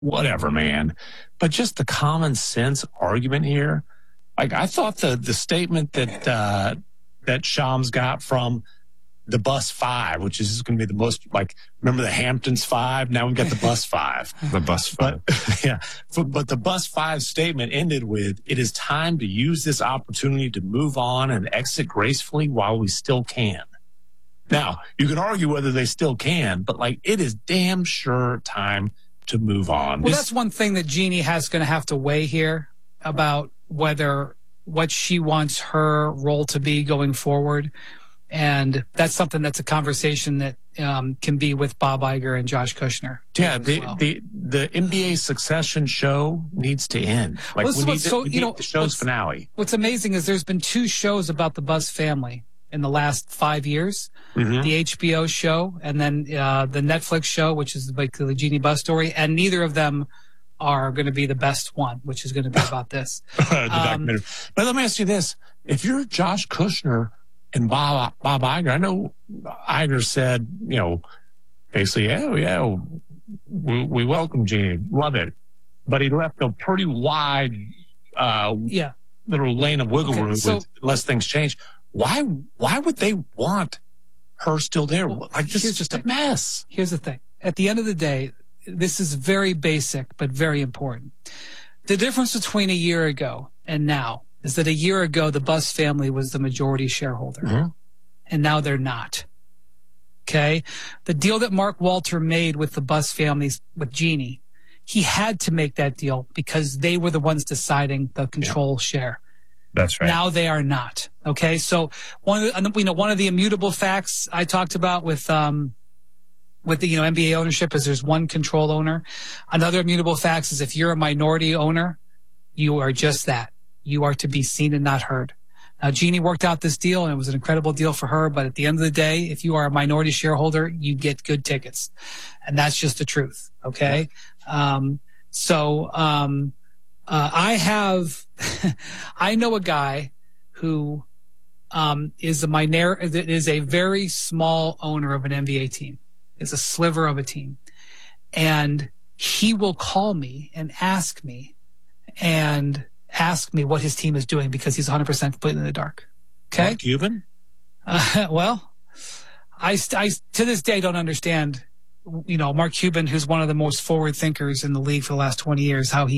whatever, man. But just the common sense argument here. Like, I thought the statement that Shams got from the Bus 5, which is going to be the most, like, remember the Hamptons 5? Now we've got the Bus 5. The Bus 5. But the Bus 5 statement ended with, "It is time to use this opportunity to move on and exit gracefully while we still can." Now, you can argue whether they still can, but, like, it is damn sure time to move on. Well, that's one thing that Jeannie has going to have to weigh here about what she wants her role to be going forward. And that's something that's a conversation that can be with Bob Iger and Josh Kushner. Yeah, the NBA Succession show needs to end. Like, we need the show's finale. What's amazing is there's been 2 shows about the Bus family in the last 5 years. Mm-hmm. The HBO show and then the Netflix show, which is like the Jeannie Buss story. And neither of them are going to be the best one, which is going to be about this. Documentary. But let me ask you this. If you're Josh Kushner and Bob Iger, I know Iger said, basically, we welcome Jeannie, love it. But he left a pretty wide little lane of wiggle room unless things change. Why would they want her still there? Like, this is just a mess. Here's the thing. At the end of the day, this is very basic, but very important. The difference between a year ago and now is that a year ago, the Buss family was the majority shareholder. Mm-hmm. And now they're not. Okay? The deal that Mark Walter made with the Buss families, with Jeannie, he had to make that deal because they were the ones deciding the control share. That's right. Now they are not. Okay? So one of the immutable facts I talked about with the NBA ownership is there's one control owner. Another immutable fact is if you're a minority owner, you are just that. You are to be seen and not heard. Now, Jeannie worked out this deal, and it was an incredible deal for her. But at the end of the day, if you are a minority shareholder, you get good tickets. And that's just the truth. Okay? I know a guy who is a very small owner of an NBA team. Is a sliver of a team. And he will call me and ask me what his team is doing because he's 100% completely in the dark. Okay? Mark Cuban? Well, I to this day don't understand, Mark Cuban, who's one of the most forward thinkers in the league for the last 20 years, how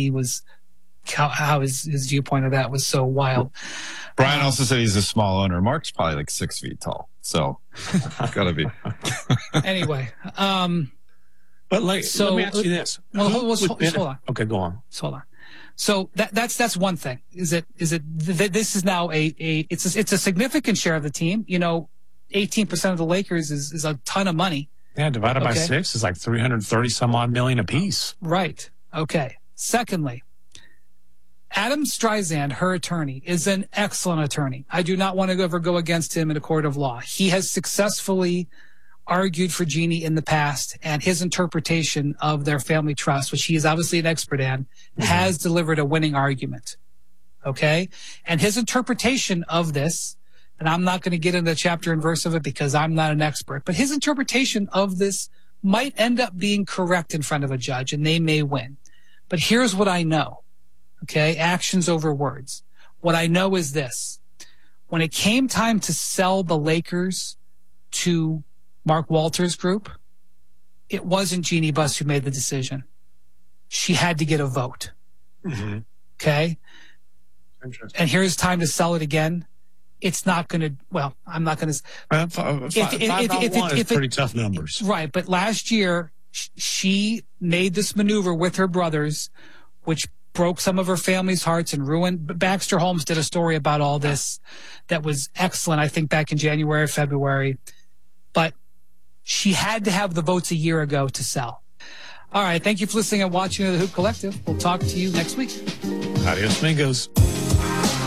his viewpoint of that was so wild. Brian also said he's a small owner. Mark's probably like 6 feet tall. So, gotta be. Anyway, but let me ask you this. Well, hold on. Okay, go on. Hold on. So that's one thing. This is now it's a significant share of the team. 18% of the Lakers is a ton of money. Yeah, divided by 6 is like 330 some odd million apiece. Right. Okay. Secondly, Adam Streisand, her attorney, is an excellent attorney. I do not want to ever go against him in a court of law. He has successfully argued for Jeannie in the past, and his interpretation of their family trust, which he is obviously an expert in, has delivered a winning argument. Okay? And his interpretation of this, and I'm not going to get into the chapter and verse of it because I'm not an expert, but his interpretation of this might end up being correct in front of a judge, and they may win. But here's what I know. Okay, actions over words. What I know is this. When it came time to sell the Lakers to Mark Walters' group, it wasn't Jeannie Buss who made the decision. She had to get a vote. Mm-hmm. Okay? Interesting. And here's time to sell it again. It's not going to, well, I'm not going to. 5-1 is pretty tough numbers. Right, but last year, she made this maneuver with her brothers, which broke some of her family's hearts and ruined. Baxter Holmes did a story about all this that was excellent, I think, back in January or February. But she had to have the votes a year ago to sell. All right, thank you for listening and watching The Hoop Collective. We'll talk to you next week. Adios, amigos.